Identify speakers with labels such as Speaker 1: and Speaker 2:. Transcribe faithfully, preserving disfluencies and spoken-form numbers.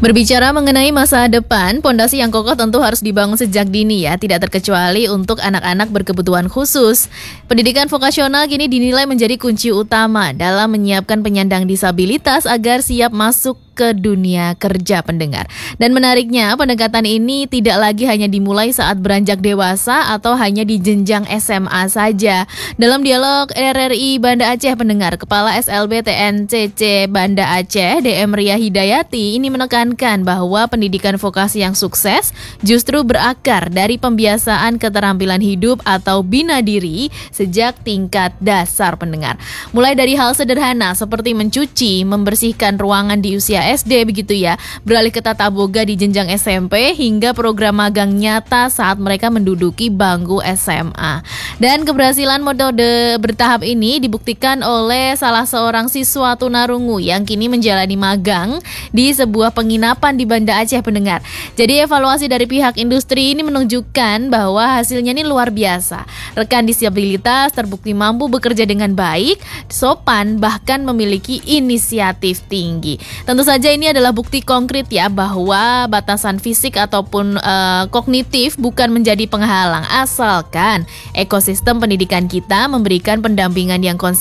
Speaker 1: Berbicara mengenai masa depan, pondasi yang kokoh tentu harus dibangun sejak dini ya, tidak terkecuali untuk anak-anak berkebutuhan khusus. Pendidikan vokasional kini dinilai menjadi kunci utama dalam menyiapkan penyandang disabilitas agar siap masuk ke dunia kerja pendengar. Dan menariknya, pendekatan ini tidak lagi hanya dimulai saat beranjak dewasa atau hanya di jenjang S M A saja. Dalam dialog R R I Banda Aceh pendengar, Kepala S L B T N C C Banda Aceh, D M Ria Hidayati, ini menekankan bahwa pendidikan vokasi yang sukses justru berakar dari pembiasaan keterampilan hidup atau bina diri sejak tingkat dasar pendengar. Mulai dari hal sederhana seperti mencuci, membersihkan ruangan di usia S D begitu ya, beralih ke tata boga di jenjang S M P hingga program magang nyata saat mereka menduduki bangku S M A. Dan keberhasilan metode bertahap ini dibuktikan oleh salah seorang siswa tunarungu yang kini menjalani magang di sebuah penginapan di Banda Aceh pendengar. Jadi evaluasi dari pihak industri ini menunjukkan bahwa hasilnya ini luar biasa. Rekan disabilitas terbukti mampu bekerja dengan baik, sopan, bahkan memiliki inisiatif tinggi. Tentu saja ini adalah bukti konkret ya bahwa batasan fisik ataupun uh, kognitif bukan menjadi penghalang asalkan ekosistem pendidikan kita memberikan pendampingan yang konsisten